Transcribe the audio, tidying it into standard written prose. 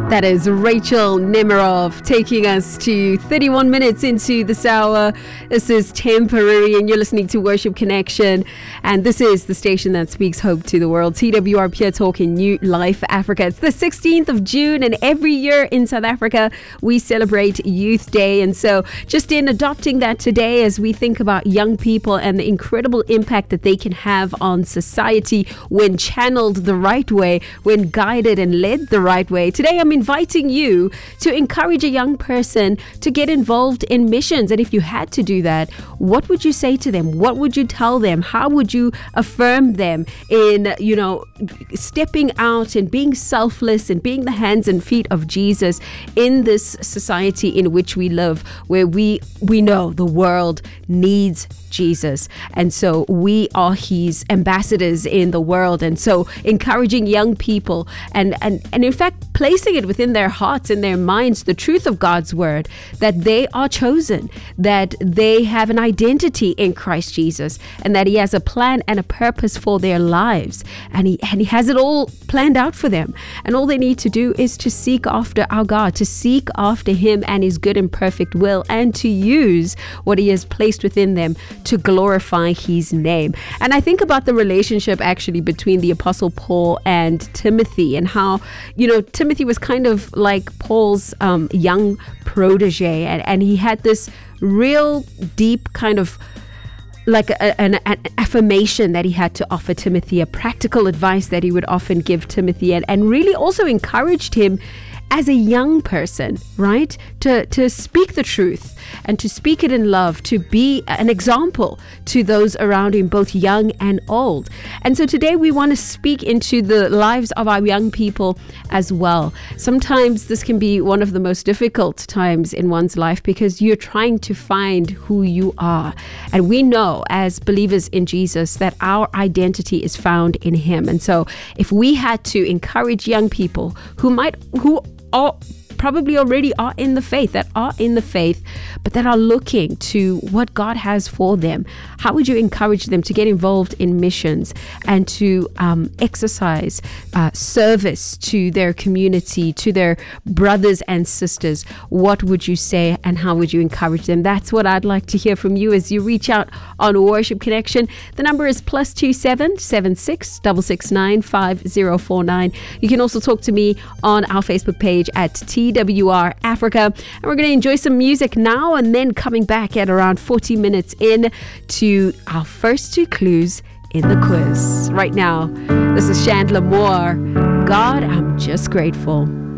That is Rachel Nemirov taking us to 31 minutes into this hour. This is Temporary, and you're listening to Worship Connection. And this is the station that speaks hope to the world. TWR Pure Talk in New Life Africa. It's the 16th of June, and every year in South Africa, we celebrate Youth Day. And so just in adopting that today, as we think about young people and the incredible impact that they can have on society when channeled the right way, when guided and led the right way. Today, I'm inviting you to encourage a young person to get involved in missions. And if you had to do that, what would you say to them? What would you tell them? How would you affirm them in, stepping out and being selfless and being the hands and feet of Jesus in this society in which we live, where we know the world needs Jesus. And so we are his ambassadors in the world. And so encouraging young people and in fact, placing it within their hearts and their minds, the truth of God's word, that they are chosen, that they have an identity in Christ Jesus, and that he has a plan and a purpose for their lives. And he has it all planned out for them. And all they need to do is to seek after our God, to seek after him and his good and perfect will, and to use what he has placed within them to glorify his name. And I think about the relationship actually between the Apostle Paul and Timothy, and how, Timothy was kind of like Paul's young protege, and he had this real deep kind of like an affirmation that he had to offer Timothy, a practical advice that he would often give Timothy, and really also encouraged him as a young person, right? To speak the truth and to speak it in love, to be an example to those around him, both young and old. And so today we want to speak into the lives of our young people as well. Sometimes this can be one of the most difficult times in one's life because you're trying to find who you are. And we know as believers in Jesus that our identity is found in him. And so if we had to encourage young people who are probably already are in the faith, but that are looking to what God has for them, how would you encourage them to get involved in missions and to exercise service to their community, to their brothers and sisters? What would you say and how would you encourage them? That's what I'd like to hear from you as you reach out on Worship Connection. The number is +27 76 669 5049. You can also talk to me on our Facebook page at TWR Africa. And we're going to enjoy some music now, and then coming back at around 40 minutes in to our first two clues in the quiz. Right now, this is Chandler Moore. God, I'm just grateful.